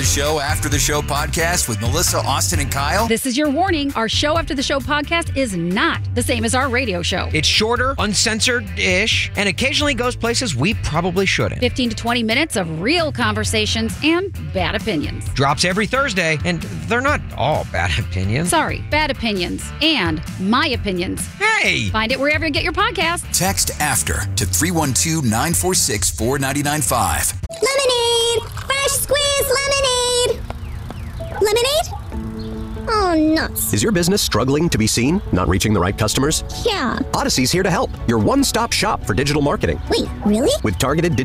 Show After the Show podcast with Melissa, Austin, and Kyle. This is your warning. Our Show After the Show podcast is not the same as our radio show. It's shorter, uncensored-ish, and occasionally goes places we probably shouldn't. 15 to 20 minutes of real conversations and bad opinions. Drops every Thursday, and they're not all bad opinions. Sorry, bad opinions and my opinions. Hey! Find it wherever you get your podcast. Text AFTER to 312-946-4995. Lemonade! Fresh squeezed lemonade! Lemonade? Oh, nuts. Is your business struggling to be seen? Not reaching the right customers? Yeah. Odyssey's here to help. Your one-stop shop for digital marketing. Wait, really? With targeted